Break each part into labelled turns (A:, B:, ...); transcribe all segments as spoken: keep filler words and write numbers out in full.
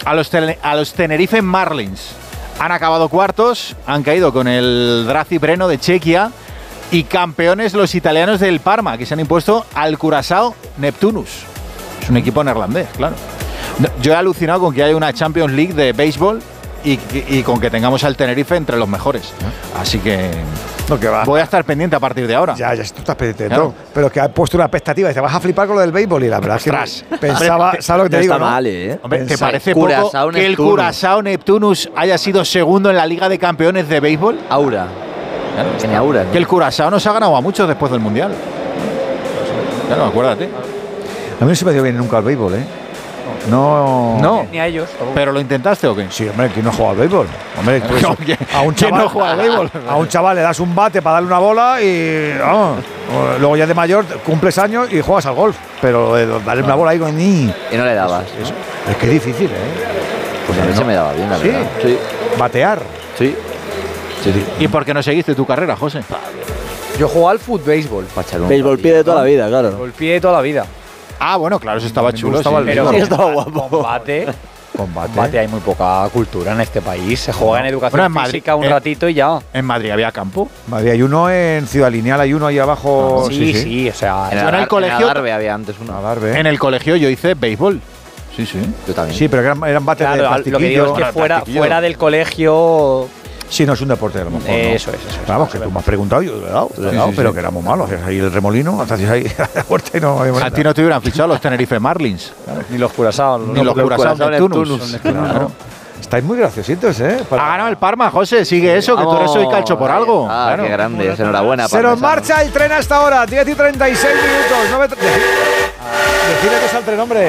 A: a los, a los Tenerife Marlins. Han acabado cuartos, han caído con el Drazi Breno de Chequia y campeones los italianos del Parma, que se han impuesto al Curaçao Neptunus. Es un equipo neerlandés, claro. Yo he alucinado con que haya una Champions League de béisbol y, y, y con que tengamos al Tenerife entre los mejores. Así que,
B: no, que va.
A: Voy a estar pendiente a partir de ahora.
B: Ya, ya tú estás pendiente de todo. Pero que ha puesto una expectativa y te vas a flipar con lo del béisbol y la verdad es que pensaba, ¿sabes lo que te
C: no
B: digo?
C: Está
B: ¿no?
C: mal, ¿eh?
A: Hombre, ¿te parece poco que el Curaçao Neptunus haya sido segundo en la Liga de Campeones de béisbol?
C: Aura. Claro, tiene aura, ¿no?
A: Que el Curaçao nos ha ganado a muchos después del Mundial. Claro, acuérdate.
B: A mí no se me dio bien nunca el béisbol, ¿eh? No,
A: no.
D: Ni a ellos.
A: ¿Pero lo intentaste o qué?
B: Sí, hombre, ¿quién no juega al béisbol? Hombre, tú eso, a un chaval
A: no juega al béisbol.
B: A un chaval le das un bate para darle una bola y vamos, luego ya de mayor cumples años y juegas al golf. Pero eh, darle una bola ahí con ni.
C: Y no le dabas.
B: Eso, eso. Es que es difícil, ¿eh?
C: Pues a mí no. se me daba bien, la
B: ¿Sí?
C: verdad. Sí.
B: Batear.
C: Sí. Sí, sí.
A: ¿Y por qué no seguiste tu carrera, José?
D: Yo jugaba al fútbol béisbol.
C: Béisbol pie de toda la vida, claro.
D: Béisbol pie de toda la vida.
A: Ah, bueno, claro, eso estaba
B: Me
A: chulo.
B: Estaba
A: Sí.
D: Pero
C: sí, estaba guapo.
D: Combate.
B: Combate.
D: Combate, hay muy poca cultura en este país. Se juega en educación
A: bueno, en Madrid,
D: física un
A: eh,
D: ratito y ya.
A: En Madrid había campo.
B: Madrid hay uno en Ciudad Lineal, hay uno ahí abajo.
D: Sí, sí, sí, o sea.
C: En,
A: Yo en
C: el,
A: el colegio-
C: en Adarve había antes uno.
B: Adarve.
A: En el colegio yo hice béisbol. Sí, sí.
C: Yo también.
B: Sí, pero eran, eran bates de
D: Claro,
B: plastiquillo.
D: lo que digo es que
A: Bueno,
D: fuera,
A: plastiquillo.
D: fuera del colegio.
B: Sí, no es un deporte a lo mejor.
D: Eh,
B: ¿no?
D: eso es, eso es.
B: Pero vamos, que tú me has preguntado, yo le he dado, le he
A: Sí,
B: dado
A: sí,
B: pero
A: sí.
B: que éramos malos. Hacías ahí el remolino, hasta hacías ahí la puerta y no habíamos
A: A ti no te hubieran fichado los Tenerife Marlins.
D: Ni los Curaçao.
A: Ni los Curaçao Neptunus.
B: Claro. Estáis muy graciositos, ¿eh? Para-
A: Ha ganado el Parma, José. Sigue eso, que tú eres hoy calcho por algo.
C: Ah,
A: Claro.
C: qué grande. Enhorabuena.
B: Se nos
C: parmesano.
B: marcha el tren hasta ahora, diez y treinta y seis minutos. nueve... Decide que es el tren, hombre.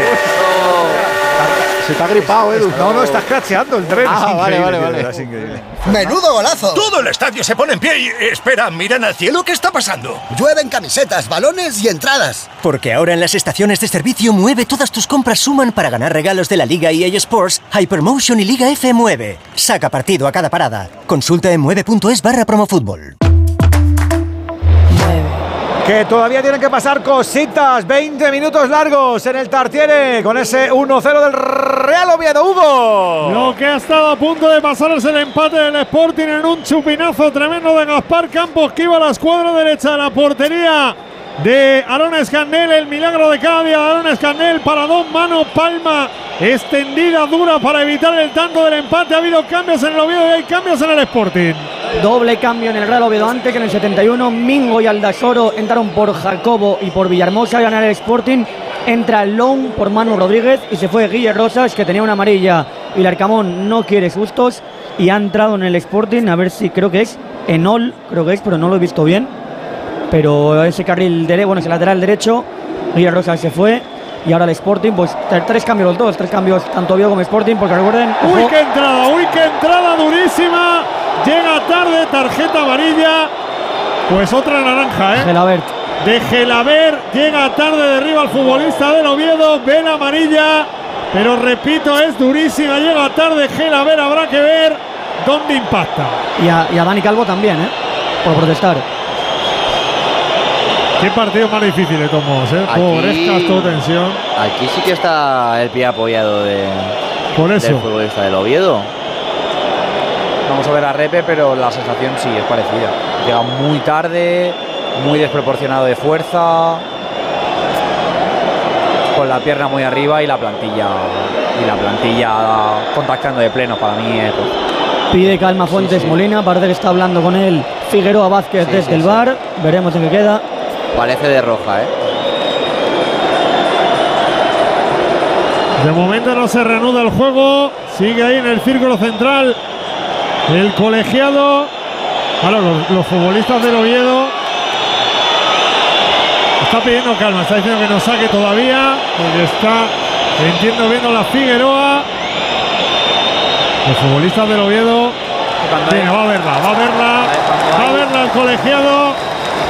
A: Se te ha gripado, Edu.
B: No, no, estás cracheando el tren.
A: Ah,
B: es
A: vale,
B: increíble,
A: vale,
B: tío,
A: vale.
B: es increíble.
E: ¡Menudo golazo!
F: Todo el estadio se pone en pie y... Espera, miran al cielo, ¿qué está pasando?
E: Llueven camisetas, balones y entradas. Porque ahora en las estaciones de servicio Mueve todas tus compras suman para ganar regalos de la Liga E A Sports, Hypermotion y Liga F Mueve. Saca partido a cada parada. Consulta en mueve.es barra promofútbol.
B: Que todavía tienen que pasar cositas. veinte minutos largos en el Tartiere con ese uno cero del Real Oviedo. Hugo.
G: Lo que ha estado a punto de pasar es el empate del Sporting en un chupinazo tremendo de Gaspar Campos, que iba a la escuadra derecha de la portería de Aaron Escandel. El milagro de cada día de Aaron Escandel para dos manos, palma extendida dura para evitar el tanto del empate. Ha habido cambios en el Oviedo y hay cambios en el Sporting.
H: Doble cambio en el Real Oviedo antes, que en el setenta y uno Mingo y Aldasoro entraron por Jacobo y por Villahermosa. Y ganar el Sporting entra Long por Manu Rodríguez y se fue Guille Rosas, que tenía una amarilla y el Arcamón no quiere sustos, y ha entrado en el Sporting, a ver si creo que es Enol, creo que es, pero no lo he visto bien. Pero ese carril derecho, bueno, ese lateral derecho, Guille Rosas se fue. Y ahora el Sporting, pues tres cambios los dos, tres cambios tanto Oviedo como Sporting, porque recuerden.
G: Uy,
H: ojo,
G: qué entrada, uy, qué entrada durísima. Llega tarde, tarjeta amarilla. Pues otra naranja, ¿eh?
H: Gelabert.
G: De Gelabert, llega tarde, derriba al futbolista del Oviedo, ve la amarilla, pero repito, es durísima, llega tarde Gelabert, habrá que ver dónde impacta.
H: Y a, y a Dani Calvo también, ¿eh? Por protestar.
G: Qué partido más difícil de Tomos, ¿eh?
C: Aquí-
G: Pobrescas, toda tensión.
C: Aquí sí que está el pie apoyado de,
G: Por eso.
C: del futbolista del Oviedo.
D: Vamos a ver a Repe, pero la sensación sí es parecida. Llega muy tarde, muy desproporcionado de fuerza, con la pierna muy arriba y la plantilla y la plantilla contactando de pleno. Para mí es
H: Pide calma Fuentes
C: Sí, sí.
H: Molina, parece que está hablando con él Figueroa Vázquez
C: Sí,
H: desde
C: sí,
H: el
C: sí.
H: V A R. Veremos en qué queda.
C: Parece de roja, ¿eh?
G: De momento no se reanuda el juego. Sigue ahí en el círculo central el colegiado. Claro, los, los futbolistas del Oviedo. Está pidiendo calma, está diciendo que no saque todavía, porque está, entiendo, viendo la Figueroa. Los futbolistas del Oviedo. Venga, va a verla, va a verla, va a verla el colegiado.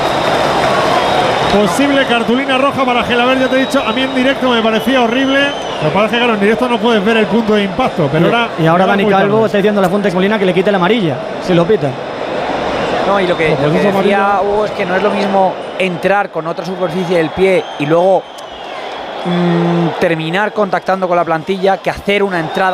G: Posible cartulina roja para Gelabert, ya te he dicho, a mí en directo me parecía horrible. Me parece que claro, en directo no puedes ver el punto de impacto, pero
H: y,
G: ahora.
H: y ahora
G: era
H: Dani
G: muy
H: Calvo
G: tarde.
H: está diciendo a la Fuentes Molina que le quite la amarilla, si lo pita.
D: No, y lo que,
G: Pues
D: lo que
G: eso,
D: decía
G: Marino.
D: Hugo es que no es lo mismo entrar con otra superficie del pie y luego mmm, terminar contactando con la plantilla que hacer una entrada